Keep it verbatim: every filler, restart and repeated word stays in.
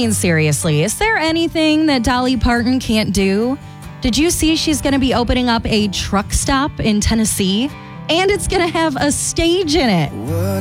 mean, seriously, is there anything that Dolly Parton can't do? Did you see she's going to be opening up a truck stop in Tennessee? And it's going to have a stage in it.